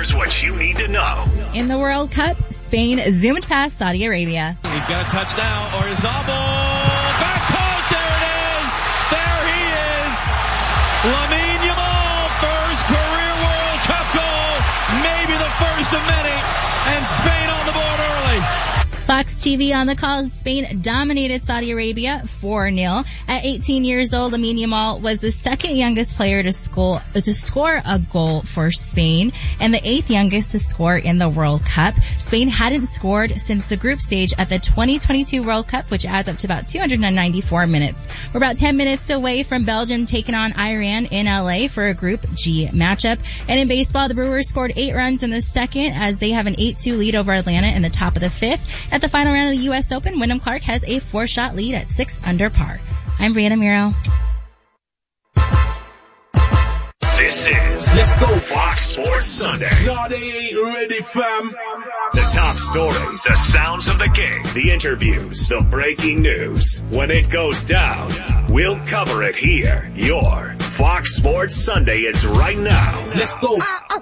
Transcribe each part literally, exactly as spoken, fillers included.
Here's what you need to know. In the World Cup, Spain zoomed past Saudi Arabia. He's got a touch now. Oyarzabal. Back post. There it is. There he is. Lamine Yamal. First career World Cup goal. Maybe the first of many. And Spain on the board early. Fox T V on the call. Spain dominated Saudi Arabia four nil. At eighteen years old, Lamine Yamal was the second youngest player to score, to score a goal for Spain and the eighth youngest to score in the World Cup. Spain hadn't scored since the group stage at the twenty twenty-two World Cup, which adds up to about two hundred ninety-four minutes. We're about ten minutes away from Belgium taking on Iran in L A for a Group G matchup. And in baseball, the Brewers scored eight runs in the second as they have an eight two lead over Atlanta in the top of the fifth. At the final round of the U S Open, Wyndham Clark has a four-shot lead at six under par. I'm Brianna Miro. This is Let's Go Fox Sports Sunday. No, they ain't ready, fam. The top stories, the sounds of the game, the interviews, the breaking news. When it goes down, we'll cover it here. Your Fox Sports Sunday is right now. Let's go.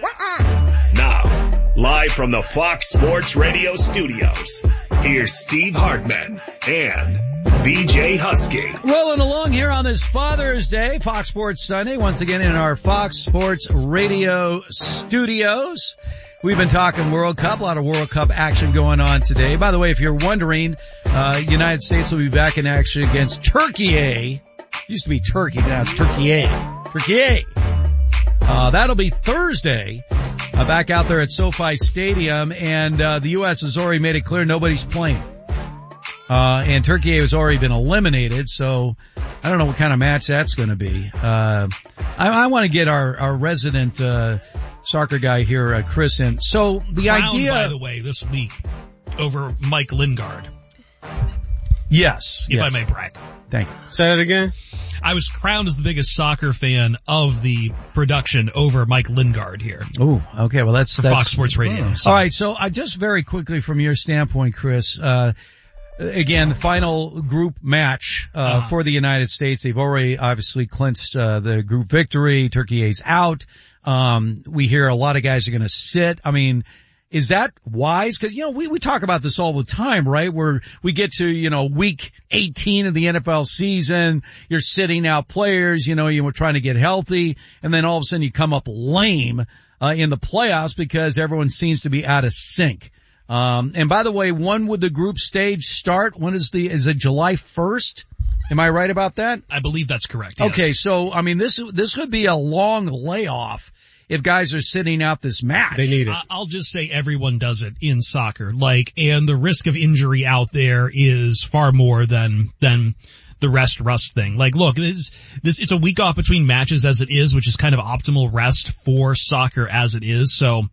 Now, live from the Fox Sports Radio studios, here's Steve Hartman and B J Husky. Rolling along here on this Father's Day, Fox Sports Sunday, once again in our Fox Sports Radio studios. We've been talking World Cup, a lot of World Cup action going on today. By the way, if you're wondering, uh, United States will be back in action against Turkey. Used to be Turkey, now it's Turkey. Turkey. Uh, that'll be Thursday, uh, back out there at SoFi Stadium, and, uh, the U S has already made it clear nobody's playing. Uh, and Turkey has already been eliminated, so I don't know what kind of match that's going to be. Uh, I, I want to get our, our resident, uh, soccer guy here, uh, Chris in. So the Crowned, idea, by the way, this week over Mike Lingard. Yes. If yes. I may brag. Thank you. Say that again. I was crowned as the biggest soccer fan of the production over Mike Lingard here. Oh, okay. Well, that's, for that's Fox Sports Radio. Oh. So. All right. So I just very quickly from your standpoint, Chris, uh, again, the final group match, uh, uh, for the United States. They've already obviously clinched, uh, the group victory. Turkey is out. Um, we hear a lot of guys are going to sit. I mean, is that wise? Cause, you know, we, we talk about this all the time, right? Where we get to, you know, week eighteen of the N F L season, you're sitting out players, you know, you were trying to get healthy, and then all of a sudden you come up lame, uh, in the playoffs because everyone seems to be out of sync. Um, and by the way, when would the group stage start? When is the, is it July first? Am I right about that? I believe that's correct. Yes. Okay. So, I mean, this, this could be a long layoff if guys are sitting out this match. They need it. I'll just say everyone does it in soccer. Like, and the risk of injury out there is far more than, than the rest rust thing. Like, look, this, this, it's a week off between matches as it is, which is kind of optimal rest for soccer as it is. So,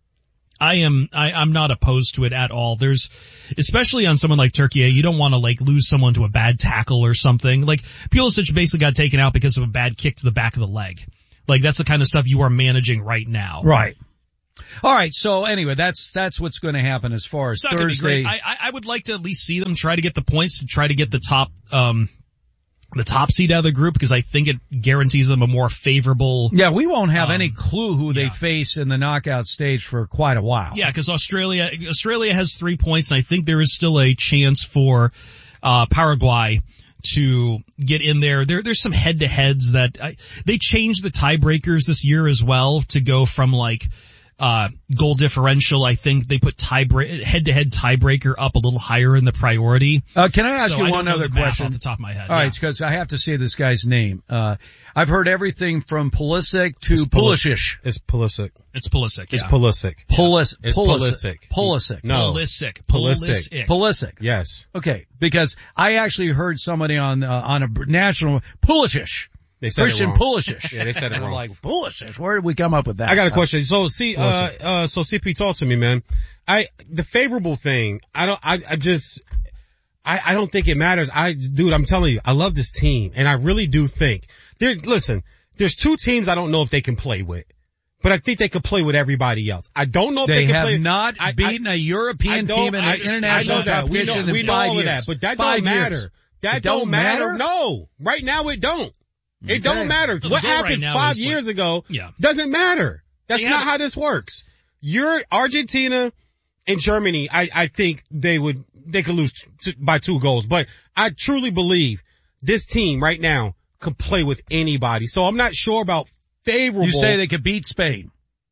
I am, I, I'm not opposed to it at all. There's, especially on someone like Turkey, you don't want to like lose someone to a bad tackle or something. Like, Pulisic basically got taken out because of a bad kick to the back of the leg. Like, that's the kind of stuff you are managing right now. Right. All right. So anyway, that's, that's what's going to happen as far as it's not Thursday. Gonna be great. I, I would like to at least see them try to get the points to try to get the top, um, the top seed out of the group because I think it guarantees them a more favorable. Yeah, we won't have um, any clue who they yeah. face in the knockout stage for quite a while. Yeah, because Australia, Australia has three points and I think there is still a chance for, uh, Paraguay to get in there. There, there's some head-to-heads that I, they changed the tiebreakers this year as well to go from like uh goal differential. I think they put tie head-to-head tiebreaker up a little higher in the priority. Uh, can I ask so you I one don't know other the math question off the top of my head? All yeah. right, because I have to say this guy's name. Uh, I've heard everything from Pulisic to It's Pulisic. It's Pulisic. It's Pulisic. It's yeah. Pulisic. Pulis, It's Pulisic. Pulisic. Pulisic. No. Pulisic. Pulisic. Pulisic. Pulisic. Yes. Okay, because I actually heard somebody on uh, on a national Pulisic. They said Christian it wrong. Pulisic. Yeah, they said it And I'm wrong. like, Pulisic? Where did we come up with that? I got a question. So see, uh, Pulisic. uh, so C P, talk to me, man. I, the favorable thing, I don't, I, I just, I, I don't think it matters. I, dude, I'm telling you, I love this team, and I really do think there. Listen, there's two teams I don't know if they can play with, but I think they could play with everybody else. I don't know if They they, can have play. not I, beaten I, a European I don't- team in I- an international I know that. We competition know, we in know five all years. of that, but that Five don't matter. years. That It don't, don't matter. matter? No, right now it don't. It Okay. don't matter. So the What goal right happens now five is like- years ago Yeah. doesn't matter. That's They not have- how this works. you're Argentina and Germany. I, I think they would, they could lose t- by two goals, but I truly believe this team right now could play with anybody. So I'm not sure about favorable. You say they could beat Spain.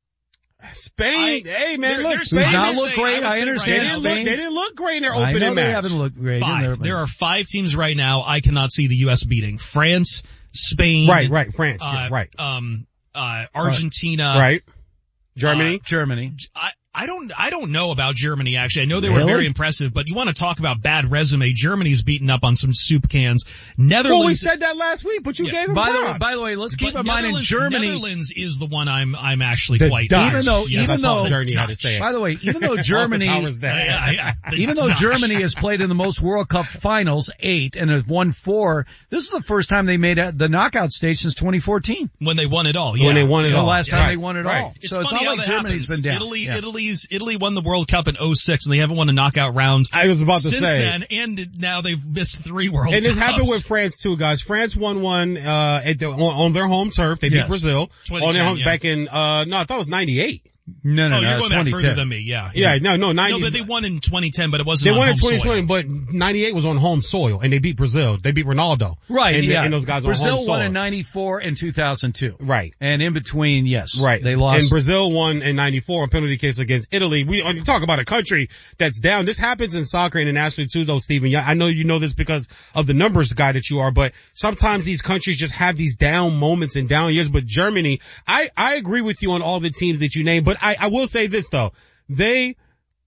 Spain, I, hey man, look, Spain does not say, look great. I, I understand. They didn't, Spain. look, they didn't look great in their I opening know they match. haven't looked great. Five. There are five teams right now I cannot see the U S beating. France, Spain. Right, right, France, uh, yeah, right. Um, uh, Argentina. Right. Germany. Uh, Germany. I, I don't, I don't know about Germany actually. I know they really? were very impressive, but you want to talk about bad resume. Germany's beaten up on some soup cans. Netherlands. Well, we said that last week, but you yeah. gave them by props. the way, by the way, let's keep but in mind in Germany. Netherlands is the one I'm, I'm actually the quite. Dutch. Even though, yes, even though, Journey had to say it. by the way, even though Germany, powers that. Yeah, yeah, the even though Dutch. Germany has played in the most World Cup finals, eight, and has won four, this is the first time they made the knockout stage since twenty fourteen. when they won it all. Yeah. When they won it The all. last time Right, they won it right. all. It's So it's funny not how like that Germany's happens. been down. Italy, Yeah. Italy's, Italy won the World Cup in oh six and they haven't won a knockout round I was about to since say. then, and now they've missed three World Cups. And this happened with France too, guys. France won one, uh, at the, on, on their home turf. They beat Yes. Brazil. twenty ten, On their home, yeah. back in, uh, no, I thought it was ninety-eight. No, no, Oh, no, you're it's going back twenty ten. further than me, yeah. Yeah, no, no, ninety. No, but they won in twenty ten, but it wasn't They on won in home twenty twenty, soil. but ninety-eight was on home soil, and they beat Brazil. They beat Ronaldo. Right, and, yeah. and those guys Brazil on home won soil. in ninety-four and two thousand two. Right. And in between, yes. Right. They lost. And Brazil won in ninety-four, a penalty case against Italy. We when you talk about a country that's down. This happens in soccer internationally too, though, Stephen. Yeah, I know you know this because of the numbers guy that you are, but sometimes these countries just have these down moments and down years. But Germany, I, I agree with you on all the teams that you named, but I, I will say this though. They,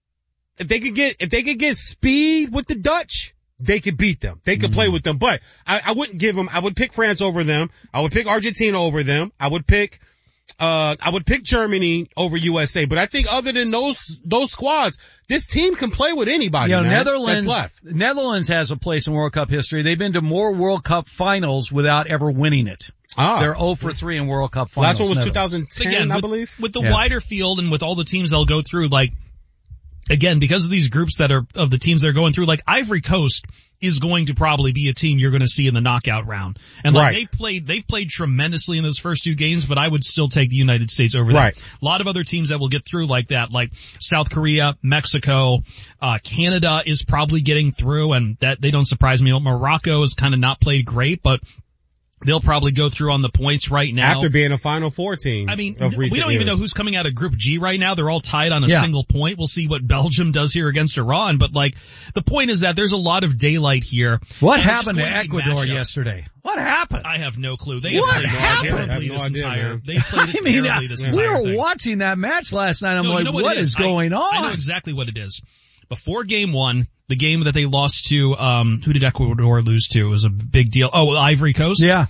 if they could get, if they could get speed with the Dutch, they could beat them. They could mm. play with them, but I, I wouldn't give them, I would pick France over them. I would pick Argentina over them. I would pick, uh, I would pick Germany over U S A, but I think other than those, those squads, this team can play with anybody. You know, man, Netherlands, that's left. Netherlands has a place in World Cup history. They've been to more World Cup finals without ever winning it. Ah. They're oh for three in World Cup finals. Last one was Netherlands. twenty ten, Again, I with, believe. With the Yeah. wider field and with all the teams they'll go through, like, again, because of these groups that are, of the teams they're going through, like Ivory Coast is going to probably be a team you're going to see in the knockout round. And like Right. they played, they've played tremendously in those first two games, but I would still take the United States over Right. them. A lot of other teams that will get through like that, like South Korea, Mexico, uh, Canada is probably getting through, and that, they don't surprise me. Morocco has kind of not played great, but they'll probably go through on the points right now. After being a Final Four team. I mean, of we recent don't even years. know who's coming out of Group G right now. They're all tied on a Yeah. single point. We'll see what Belgium does here against Iran. But like, the point is that there's a lot of daylight here. What And it's happened to just going be Ecuador matchup. yesterday? What happened? I have no clue. They What have played happened? terribly I have no this idea, entire. man. They played it I mean, terribly this we entire were thing. watching that match last night. I'm No, like, you know what, what it is I- going on? I know exactly what it is. Before game one, the game that they lost to, um, who did Ecuador lose to? It was a big deal. Oh, Ivory Coast? Yeah.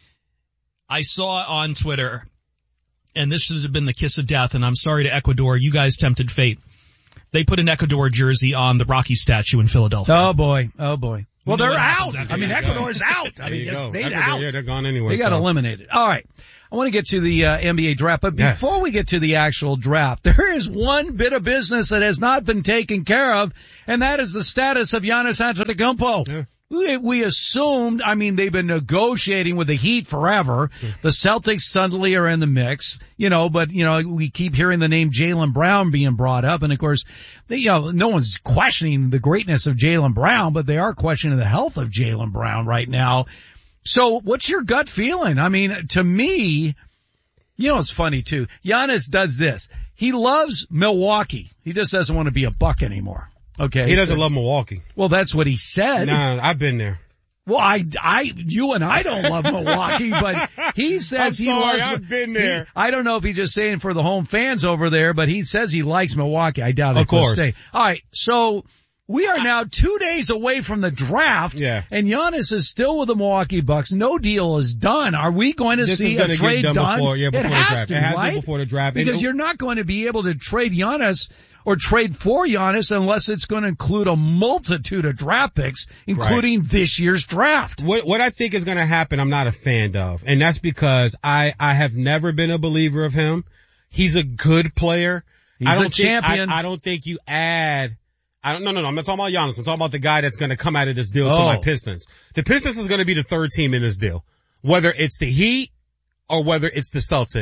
I saw on Twitter, and this should have been the kiss of death, and I'm sorry to Ecuador, you guys tempted fate. They put an Ecuador jersey on the Rocky statue in Philadelphia. Oh boy. Oh boy. Well, know they're what out. happens after I mean, that. Ecuador's out. I There mean, you just go. they Ecuador, out. Yeah, they're gone anyway. They got so. eliminated. All right. I want to get to the uh, N B A draft, but Yes. before we get to the actual draft, there is one bit of business that has not been taken care of, and that is the status of Giannis Antetokounmpo. Yeah. We, we assumed, I mean, they've been negotiating with the Heat forever. The Celtics suddenly are in the mix, you know, but, you know, we keep hearing the name Jaylen Brown being brought up. And of course, they, you know, no one's questioning the greatness of Jaylen Brown, but they are questioning the health of Jaylen Brown right now. So what's your gut feeling? I mean, to me, you know, it's funny too. Giannis does this. He loves Milwaukee. He just doesn't want to be a Buck anymore. Okay. He doesn't so, love Milwaukee. well, that's what he said. Nah, I've been there. Well, I, I, you and I don't love Milwaukee, but he says I'm he sorry, loves. I've been there. He, I don't know if he's just saying for the home fans over there, but he says he likes Milwaukee. I doubt it. Of course. Stay. All right, so we are now two days away from the draft, Yeah. and Giannis is still with the Milwaukee Bucks. No deal is done. Are we going to This see is gonna a get trade done done? before- yeah, before it the has draft. to, It has to be right? before the draft. Because And- you're not going to be able to trade Giannis or trade for Giannis unless it's going to include a multitude of draft picks, including right. this year's draft. What, what I think is going to happen, I'm not a fan of, and that's because I, I have never been a believer of him. He's a good player. He's I don't a champion. Think, I, I don't think you add. I don't. No, no, no. I'm not talking about Giannis. I'm talking about the guy that's going to come out of this deal oh. to my Pistons. The Pistons is going to be the third team in this deal, whether it's the Heat or whether it's the Celtics.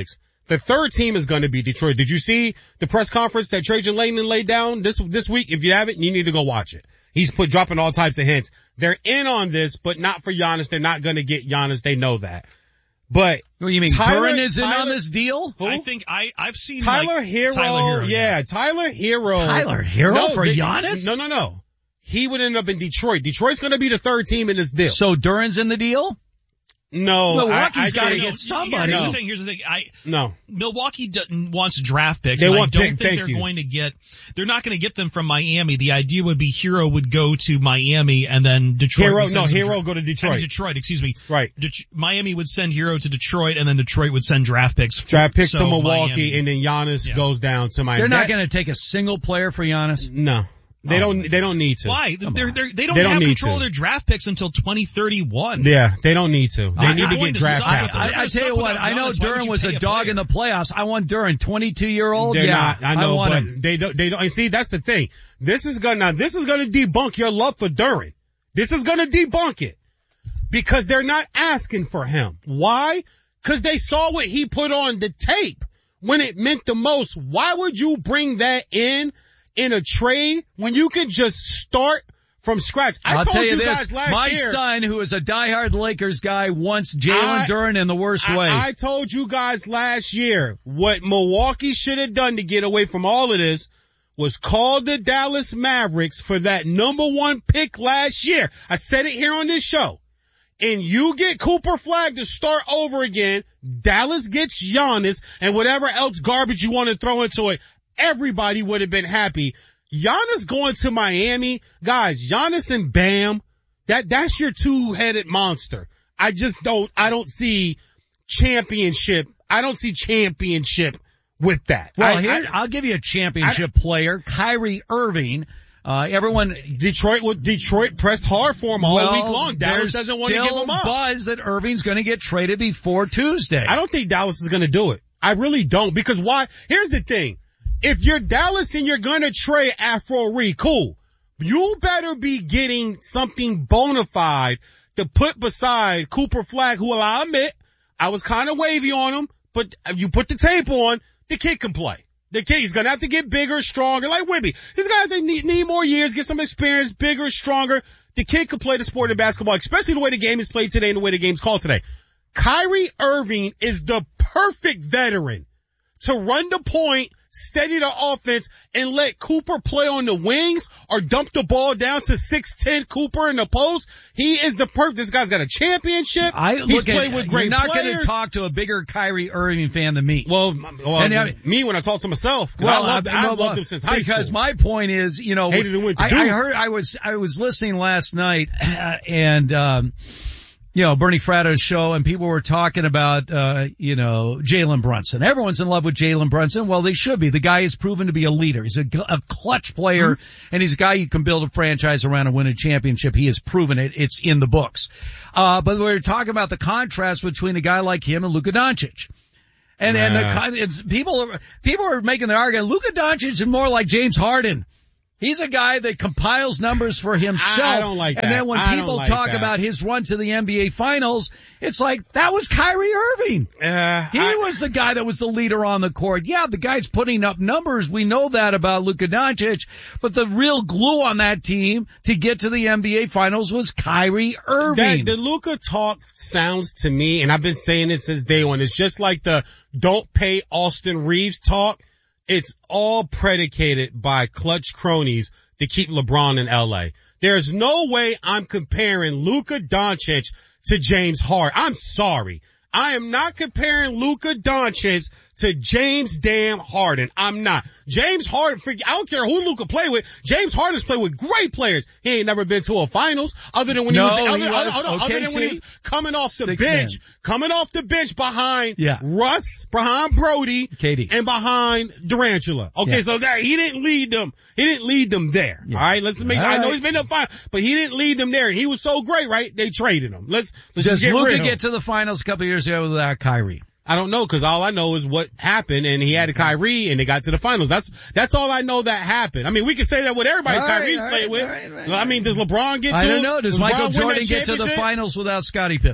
The third team is going to be Detroit. Did you see the press conference that Trajan Langdon laid down this this week? If you haven't, you need to go watch it. He's put dropping all types of hints. They're in on this, but not for Giannis. They're not going to get Giannis. They know that. But what do you mean? Tyler, Duren is in Tyler, on this deal? Who? I think I I've seen Tyler like, Hero. Tyler Hero, yeah, yeah, Tyler Hero. Tyler Hero no, for they, Giannis? No, no, no. He would end up in Detroit. Detroit's going to be the third team in this deal. So Duren's in the deal? No, Milwaukee's got to no, get somebody. Here's no. the thing. Here's the thing. I no. Milwaukee doesn't, wants draft picks. They and want I don't pick, think thank they're you. going to get. They're not going to get them from Miami. The idea would be Hero would go to Miami and then Detroit. Hero, would send no, some Hero dra- go to Detroit. I mean, Detroit, excuse me. Right. Det- Miami would send Hero to Detroit, and then Detroit would send draft picks. For, Draft picks so to Milwaukee, Miami. and then Giannis Yeah. goes down to Miami. They're not That- going to take a single player for Giannis? No. They Oh. don't, they don't need to. Why? They're, they're, they don't They have don't need control to. of their draft picks until twenty thirty-one. Yeah, they don't need to. They I- need I'm to going get to draft suck capital. with I, them. I tell you what, I know Giannis, why would Duren you was pay a a dog player? in the playoffs. I want Duren, twenty-two year old. They're Yeah, not. I know, want but him. they don't, they don't, and see, that's the thing. This is gonna, this is gonna debunk your love for Duren. This is gonna debunk it. Because they're not asking for him. Why? Cause they saw what he put on the tape when it meant the most. Why would you bring that in, in a trade when you could just start from scratch? I I'll told tell you, you this, guys last my year. son, who is a diehard Lakers guy, wants I- Jalen Duren in the worst I, way. I told you guys last year what Milwaukee should have done to get away from all of this was call the Dallas Mavericks for that number one pick last year. I said it here on this show. And you get Cooper Flag to start over again. Dallas gets Giannis and whatever else garbage you want to throw into it. Everybody would have been happy. Giannis going to Miami. Guys, Giannis and Bam, that, that's your two-headed monster. I just don't, I don't see championship. I don't see championship with that. well, I, here, I, I'll give you a championship player, Kyrie Irving. Uh, everyone, Detroit, Detroit pressed hard for him all well, week long. Dallas there's doesn't want to still give him up. buzz that Irving's going to get traded before Tuesday. I don't think Dallas is going to do it. I really don't. Because why? Here's the thing. If you're Dallas and you're going to trade Afro Reed, cool. You better be getting something bona fide to put beside Cooper Flag, who I'll admit, I was kind of wavy on him, but you put the tape on, the kid can play. The kid, he's going to have to get bigger, stronger, like Wimby. He's going to have to need, need more years, get some experience, bigger, stronger. The kid could play the sport of basketball, especially the way the game is played today and the way the game's called today. Kyrie Irving is the perfect veteran to run the point, steady the offense, and let Cooper play on the wings or dump the ball down to six ten Cooper in the post. He is the perfect. This guy's got a championship. I He's look played at, with great you're not players. going to talk to a bigger Kyrie Irving fan than me. Well, well And, uh, me when I talk to myself. 'Cause Well, I loved, I- I no, loved him since high because school. my point is, you know, Hated him with the I, I Duke. heard I was I was listening last night, uh, and um, you know, Bernie Fratto's show, and people were talking about, uh, you know, Jalen Brunson. Everyone's in love with Jalen Brunson. Well, they should be. The guy is proven to be a leader. He's a, a clutch player, mm-hmm. and he's a guy you can build a franchise around and win a championship. He has proven it. It's in the books. Uh, but we were talking about the contrast between a guy like him and Luka Doncic. And, and the, it's, people are, people are making the argument, Luka Doncic is more like James Harden. He's a guy that compiles numbers for himself. I don't like that. And then when I people don't like talk that. about his run to the N B A finals, it's like, that was Kyrie Irving. Uh, He I, was the guy that was the leader on the court. Yeah, the guy's putting up numbers. We know that about Luka Doncic. But the real glue on that team to get to the N B A finals was Kyrie Irving. That, the Luka talk sounds to me, and I've been saying it since day one, it's just like the don't pay Austin Reeves talk. It's all predicated by clutch cronies to keep LeBron in L A. There's no way I'm comparing Luka Doncic to James Harden. I'm sorry. I am not comparing Luka Doncic to James damn Harden. I'm not. James Harden, I don't care who Luka play with. James Harden's played with great players. He ain't never been to a finals other than when No, he was, he other, was other, other, other than when he was coming off the Six bench, man. coming off the bench behind Yeah. Russ, behind Brody, K D. and behind Durantula. Okay, Yeah. so that he didn't lead them. He didn't lead them there. Yeah. All right, let's make sure. All I know right. he's been in the final, but he didn't lead them there. He was so great, right? They traded him. Let's let's Does just get Luka rid of him. get to the finals a couple years ago without Kyrie? I don't know, cause all I know is what happened, and he had a Kyrie, and they got to the finals. That's, that's all I know that happened. I mean, we can say that with everybody All right, Kyrie's all played right, with. all right, all right, I mean, does LeBron get to I it? don't know. Does Michael LeBron win Jordan that get to the championship? finals without Scottie Pippen?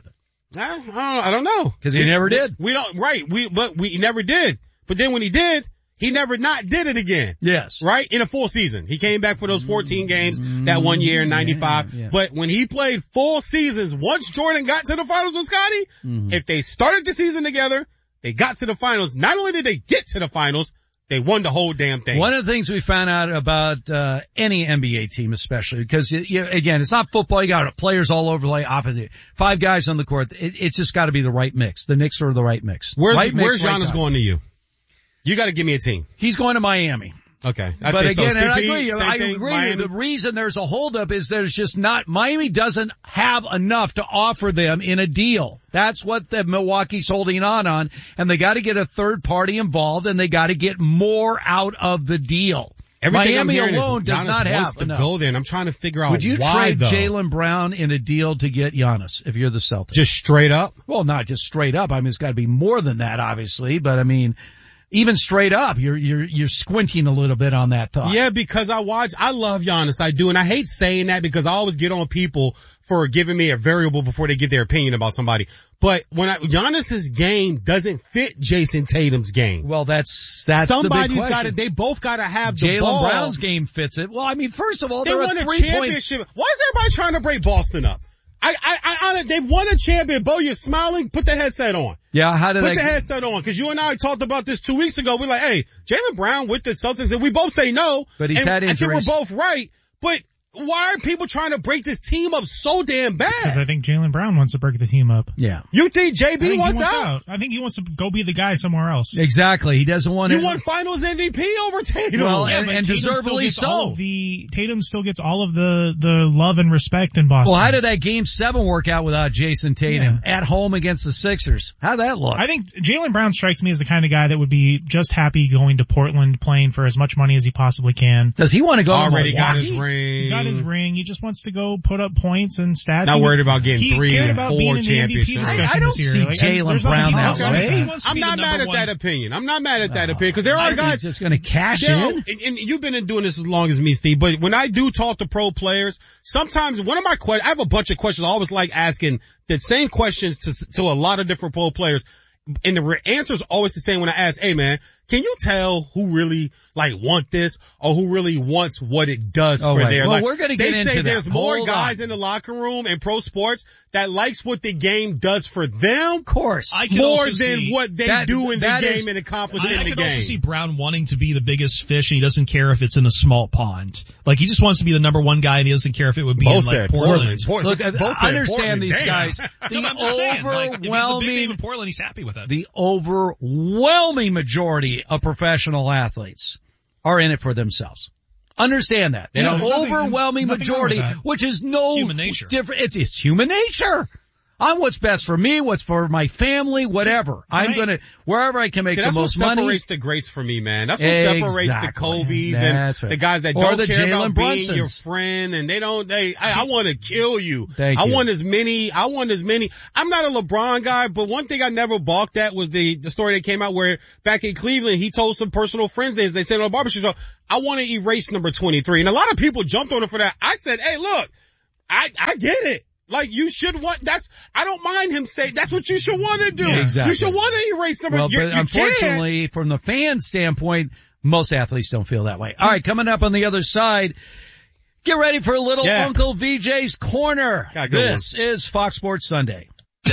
I, I don't, I don't know. Cause he we, never we, did. We don't, right. We, but we never did. But then when he did, he never not did it again. Yes. Right? In a full season. He came back for those fourteen games that one year in ninety-five. Yeah, yeah. But when he played full seasons, once Jordan got to the finals with Scottie, mm-hmm. if they started the season together, they got to the finals. Not only did they get to the finals, they won the whole damn thing. One of the things we found out about uh any N B A team especially, because you, you, again, it's not football. You got players all over like off of the five guys on the court. It, it's just got to be the right mix. The Knicks are the right mix. Where's right mix, Where's right Giannis time. going to you? You got to give me a team. He's going to Miami. Okay. I but again, so. and I C P, agree. I thing, agree. Miami. The reason there's a holdup is there's just not, Miami doesn't have enough to offer them in a deal. That's what the Milwaukee's holding on on, and they got to get a third party involved, and they got to get more out of the deal. Everything Miami I'm alone is does Giannis not wants have to enough. go there, and I'm trying to figure out Would you why, trade though. Jaylen Brown in a deal to get Giannis if you're the Celtics? Just straight up? Well, not just straight up. I mean, it's got to be more than that, obviously, but I mean, even straight up, you're, you're, you're squinting a little bit on that thought. Yeah, because I watch, I love Giannis, I do, and I hate saying that because I always get on people for giving me a variable before they give their opinion about somebody. But when I, Giannis's game doesn't fit Jason Tatum's game. Well, that's, that's Somebody's the big got to, they both got to have the Jaylen ball. Brown's game fits it. Well, I mean, first of all, They they're won a a three point. championship. Why is everybody trying to break Boston up? I, I, I, I, they've won a champion. Bo, you're smiling. Put the headset on. Yeah, how did Put I the headset on, because you and I talked about this two weeks ago. We're like, hey, Jaylen Brown with the Celtics, and we both say no. But he's and had injuries. I think we're both right. But why are people trying to break this team up so damn bad? Because I think Jaylen Brown wants to break the team up. Yeah. You think J B I think wants, he wants out? out? I think he wants to go be the guy somewhere else. Exactly. He doesn't want You to. won Finals M V P over Tatum. Well, Yeah, and, but and Tatum still deservedly gets all so. of the Tatum still gets all of the the love and respect in Boston. Well, how did that game seven work out without Jason Tatum at home against the Sixers? How'd that look? I think Jaylen Brown strikes me as the kind of guy that would be just happy going to Portland, playing for as much money as he possibly can. Does he want to go already to got Milwaukee? his ring. He's got his ring. He just wants to go put up points and stats. Not He worried was- about getting he three cared and about four being in the M V P championships. discussion I- I don't this year. see Like, and Jaylen there's Brown nothing that wrong with way. that. He wants to I'm be not the mad number at one. that opinion. I'm not mad at that Oh, opinion, because there I are think guys. he's just going to cash There are- in. and, and you've been in doing this as long as me, Steve, but when I do talk to pro players, sometimes one of my questions, I have a bunch of questions I always like asking the same questions to, to a lot of different pro players. And the re- answer is always the same when I ask, hey man, can you tell who really like want this or who really wants what it does Oh, for right. their Well, like, we're gonna get they into say that. there's more Hold guys on. in the locker room in pro sports that likes what the game does for them Of course. I can more also than see, what they that- do in the that game is- and accomplish I, in I the could game. also see Brown wanting to be the biggest fish, and he doesn't care if it's in a small pond. Like, he just wants to be the number one guy, and he doesn't care if it would be Both in said like Portland. Portland. Look, I Both said understand Portland. these Damn. guys. No, The I'm just saying, like, if he's the big name overwhelming, in Portland, he's happy with it. the overwhelming majority of professional athletes are in it for themselves. Understand that. The Yeah, there's nothing- overwhelming nothing wrong with majority, that. which is no It's human nature. different. It's, it's human nature. I'm what's best for me, what's for my family, whatever. I'm Right. gonna, wherever I can make See, the that's what most money. separates the greats for me, man. That's what separates the Exactly. Kobe's That's and right. the guys that Or don't the care Jalen about being your Brunsons. friend and they don't, they, I, I want to kill you. Thank I you. want as many, I want as many. I'm not a LeBron guy, but one thing I never balked at was the, the story that came out where back in Cleveland, he told some personal friends this. They said on a barbershop show, I want to erase number twenty-three. And a lot of people jumped on it for that. I said, hey, look, I, I get it. Like, you should want, that's, I don't mind him saying, that's what you should want to do. Yeah, exactly. You should want to erase number, Well, you, but you unfortunately, from the fan standpoint, most athletes don't feel that way. All right, coming up on the other side, get ready for a little Yeah. Uncle V J's Corner. Got a good This is Fox Sports Sunday.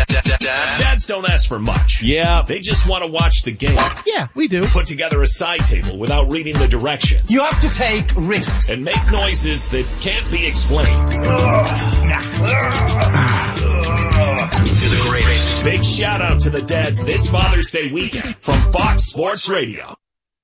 Dads don't ask for much. Yeah. They just want to watch the game. Yeah, we do. Put together a side table without reading the directions. You have to take risks. And make noises that can't be explained. To the greatest. Big shout out to the dads this Father's Day weekend from Fox Sports Radio.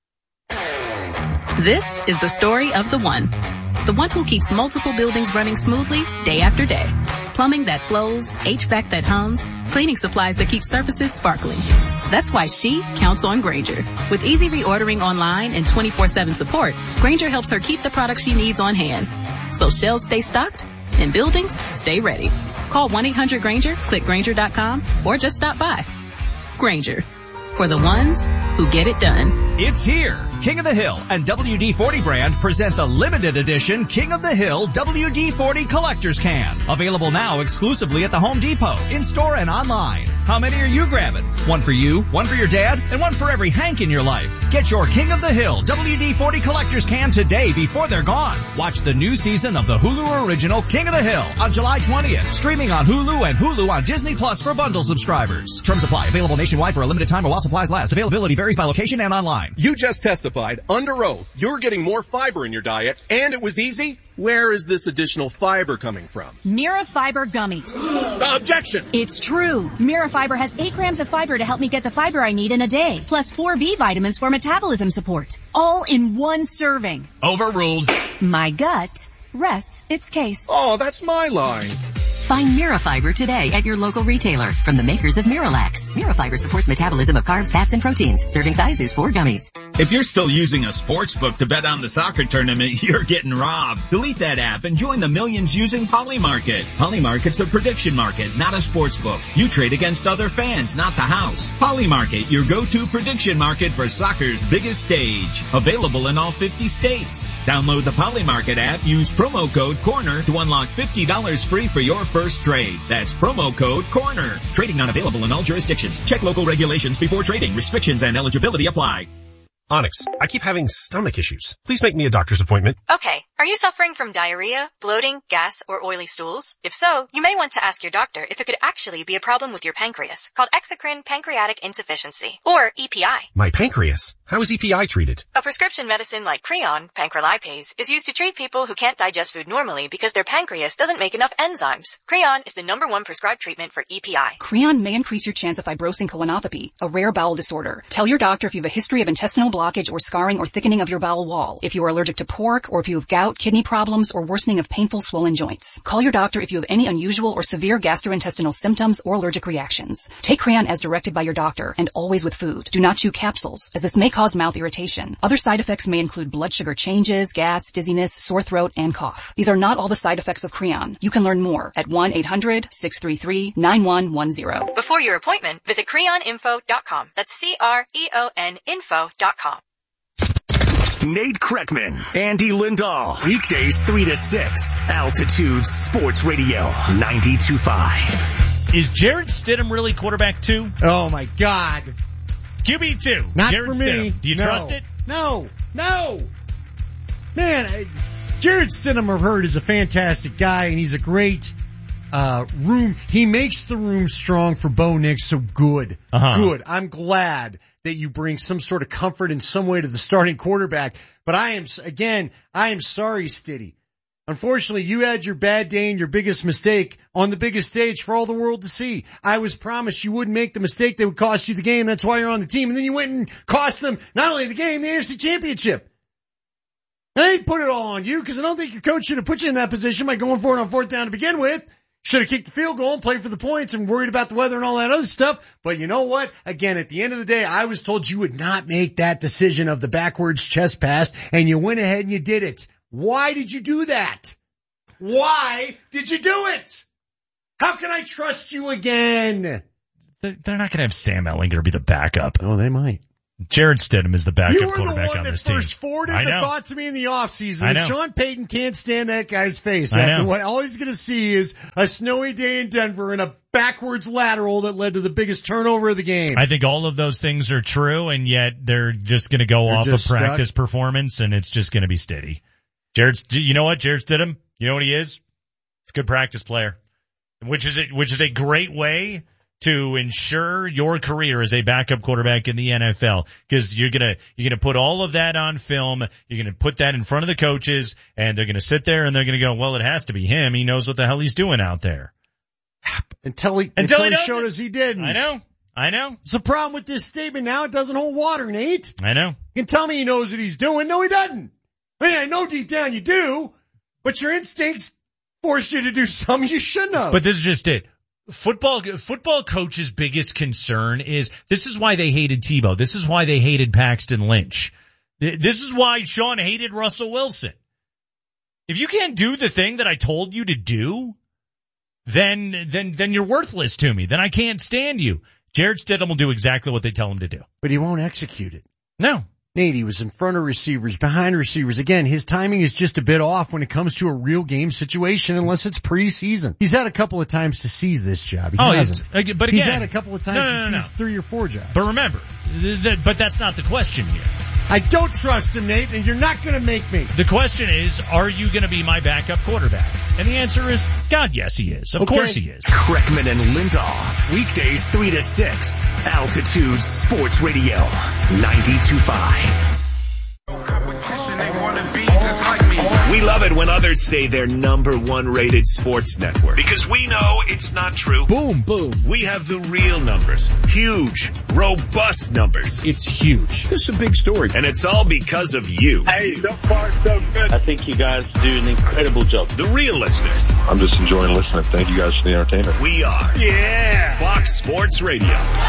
This is the story of the one. The one who keeps multiple buildings running smoothly day after day. Plumbing that flows, H V A C that hums, cleaning supplies that keep surfaces sparkling. That's why she counts on Grainger. With easy reordering online and twenty-four seven support, Grainger helps her keep the products she needs on hand. So shelves stay stocked and buildings stay ready. Call one eight hundred Grainger, click Grainger dot com, or just stop by. Grainger. For the ones who get it done. It's here. King of the Hill and W D forty brand present the limited edition King of the Hill W D forty Collector's Can. Available now exclusively at the Home Depot, in-store and online. How many are you grabbing? One for you, one for your dad, and one for every Hank in your life. Get your King of the Hill W D forty Collector's Can today before they're gone. Watch the new season of the Hulu original King of the Hill on July twentieth. Streaming on Hulu and Hulu on Disney Plus for bundle subscribers. Terms apply. Available nationwide for a limited time or while supplies last. Availability varies by location and online. You just testified under oath you're getting more fiber in your diet, and it was easy. Where is this additional fiber coming from? Mira Fiber Gummies. Uh, objection! It's true. Mira Fiber has eight grams of fiber to help me get the fiber I need in a day, plus four B vitamins for metabolism support. All in one serving. Overruled. My gut rests its case. Oh, that's my line. Find Mirafiber today at your local retailer from the makers of Miralax. Mirafiber supports metabolism of carbs, fats, and proteins. Serving size is four gummies. If you're still using a sports book to bet on the soccer tournament, you're getting robbed. Delete that app and join the millions using Polymarket. Polymarket's a prediction market, not a sports book. You trade against other fans, not the house. Polymarket, your go-to prediction market for soccer's biggest stage. Available in all fifty states. Download the Polymarket app, use promo code CORNER to unlock fifty dollars free for your first trade. That's promo code CORNER. Trading not available in all jurisdictions. Check local regulations before trading. Restrictions and eligibility apply. Onyx, I keep having stomach issues. Please make me a doctor's appointment. Okay. Are you suffering from diarrhea, bloating, gas, or oily stools? If so, you may want to ask your doctor if it could actually be a problem with your pancreas, called exocrine pancreatic insufficiency, or E P I. My pancreas? How is E P I treated? A prescription medicine like Creon, pancrelipase, is used to treat people who can't digest food normally because their pancreas doesn't make enough enzymes. Creon is the number one prescribed treatment for E P I. Creon may increase your chance of fibrosing colonopathy, a rare bowel disorder. Tell your doctor if you have a history of intestinal blockage or scarring or thickening of your bowel wall, if you are allergic to pork, or if you have gout, kidney problems, or worsening of painful swollen joints. Call your doctor if you have any unusual or severe gastrointestinal symptoms or allergic reactions. Take Creon as directed by your doctor, and always with food. Do not chew capsules, as this may cause mouth irritation. Other side effects may include blood sugar changes, gas, dizziness, sore throat, and cough. These are not all the side effects of Creon. You can learn more at one eight hundred six three three nine one one zero. Before your appointment, visit creon info dot com. That's C R E O N info dot com. Nate Kreckman, Andy Lindahl, weekdays three to six, Altitude Sports Radio, ninety-two point five. Is Jarrett Stidham really quarterback two? Oh my God. Q B two. Not Jarrett for me. Stidham. Do you no. trust it? No. No. Man, I, Jarrett Stidham, I've heard, is a fantastic guy, and he's a great uh room. He makes the room strong for Bo Nix, so good. Uh-huh. Good. I'm glad that you bring some sort of comfort in some way to the starting quarterback. But I am, again, I am sorry, Stiddy. Unfortunately, you had your bad day and your biggest mistake on the biggest stage for all the world to see. I was promised you wouldn't make the mistake that would cost you the game. That's why you're on the team. And then you went and cost them not only the game, the A F C Championship. And I didn't put it all on you because I don't think your coach should have put you in that position by going for it on fourth down to begin with. Should have kicked the field goal and played for the points and worried about the weather and all that other stuff. But you know what? Again, at the end of the day, I was told you would not make that decision of the backwards chest pass, and you went ahead and you did it. Why did you do that? Why did you do it? How can I trust you again? They're not going to have Sam Ehlinger be the backup. Oh, they might. Jarrett Stidham is the backup you were quarterback the one on that this team. first forwarded the thought to me in the offseason. I And know. Sean Payton can't stand that guy's face. I After know. what all he's going to see is a snowy day in Denver and a backwards lateral that led to the biggest turnover of the game. I think all of those things are true, and yet they're just going to go They're off of just practice stuck. performance, and it's just going to be steady. Jared, you know what? Jarrett Stidham, you know what he is? He's a good practice player, which is a, which is a great way to ensure your career as a backup quarterback in the N F L, because you're gonna you're gonna put all of that on film. You're gonna put that in front of the coaches, and they're gonna sit there and they're gonna go, well, it has to be him. He knows what the hell he's doing out there. Until he, Until until he he does showed it. us he didn't. I know. I know. It's a problem with this statement now. It doesn't hold water, Nate. I know. You can tell me he knows what he's doing. No, he doesn't. I mean, I know deep down you do, but your instincts force you to do something you shouldn't have. But this is just it. Football, football coach's biggest concern is, this is why they hated Tebow. This is why they hated Paxton Lynch. This is why Sean hated Russell Wilson. If you can't do the thing that I told you to do, then, then, then you're worthless to me. Then I can't stand you. Jarrett Stidham will do exactly what they tell him to do. But he won't execute it. No. Nate, he was in front of receivers, behind receivers. Again, his timing is just a bit off when it comes to a real game situation unless it's preseason. He's had a couple of times to seize this job. He oh, hasn't. But again, he's had a couple of times no, no, no, to seize no. three or four jobs. But remember, th- th- but that's not the question here. I don't trust him, Nate, and you're not going to make me. The question is, are you going to be my backup quarterback? And the answer is, God, yes, he is. Of okay. course he is. Kreckman and Lindahl, weekdays three to six, Altitude Sports Radio, ninety-two point five. We love it when others say they're number one rated sports network because we know it's not true. Boom, boom. We have the real numbers. Huge, robust numbers. It's huge. This is a big story. And it's all because of you. Hey, so far so good. I think you guys do an incredible job. The real listeners. I'm just enjoying listening. Thank you guys for the entertainment. We are. Yeah. Fox Sports Radio.